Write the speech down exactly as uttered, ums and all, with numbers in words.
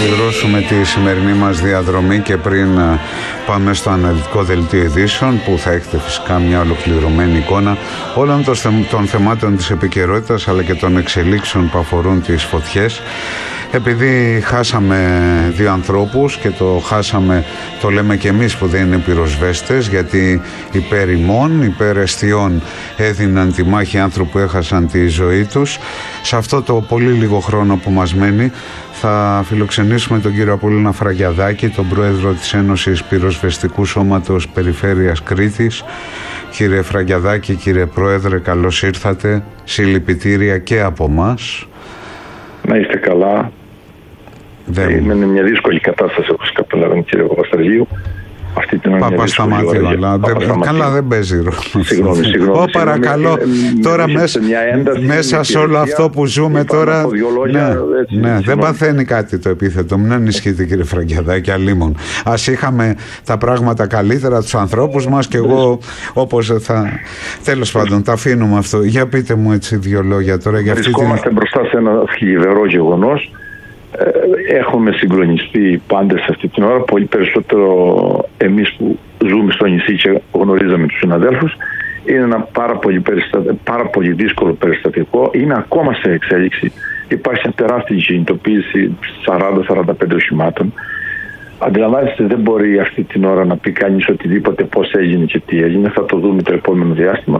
ολοκληρώσουμε τη σημερινή μας διαδρομή και πριν πάμε στο αναλυτικό δελτίο ειδήσεων, που θα έχετε φυσικά μια ολοκληρωμένη εικόνα όλων των θεμάτων της επικαιρότητας αλλά και των εξελίξεων που αφορούν τις φωτιές. Επειδή χάσαμε δύο ανθρώπους και το χάσαμε, το λέμε και εμείς που δεν είναι πυροσβέστες, γιατί υπέρ ημών, υπέρ εστιών έδιναν τη μάχη άνθρωποι που έχασαν τη ζωή τους. Σε αυτό το πολύ λίγο χρόνο που μας μένει θα φιλοξενήσουμε τον κύριο Απόλλωνα Φραγκιαδάκη, τον πρόεδρο της Ένωσης Πυροσβεστικού Σώματος Περιφέρειας Κρήτης. Κύριε Φραγκιαδάκη, κύριε πρόεδρε, καλώς ήρθατε. Συλληπιτήρια και από μας. Να είστε καλά. Δεν... Είναι μια δύσκολη κατάσταση, όπως καταλαβαίνετε, κύριε Παπαστρατζίου. Αυτή την Παπασταματίου, αλλά δεν, καλά δεν παίζει ρόλο. Συγγνώμη, συγγνώμη. Ω, παρακαλώ, ε, τώρα μέσα, μέσα σε όλο αυτό που ζούμε τώρα, λόγια, ναι, έτσι, ναι, δεν παθαίνει κάτι το επίθετο. Μην ανησυχείτε, κύριε Φραγκιαδάκη, αλίμον. Ας είχαμε τα πράγματα καλύτερα, τους ανθρώπους μας, και εγώ όπως θα... Τέλος πάντων, τα αφήνουμε αυτό. Για πείτε μου έτσι δύο λόγια τώρα για αυτή την... Βρισκόμαστε μπροστά σε ένα θλιβερό γεγονός. Έχουμε συγκλονιστεί πάντες αυτή την ώρα, πολύ περισσότερο εμείς που ζούμε στο νησί και γνωρίζαμε τους συναδέλφους. Είναι ένα πάρα πολύ, περιστα... πάρα πολύ δύσκολο περιστατικό, είναι ακόμα σε εξέλιξη. Υπάρχει μια τεράστια κινητοποίηση σαράντα με σαράντα πέντε οχημάτων. Αντιλαμβάνεστε, δεν μπορεί αυτή την ώρα να πει κανείς οτιδήποτε πώς έγινε και τι έγινε. Θα το δούμε το επόμενο διάστημα.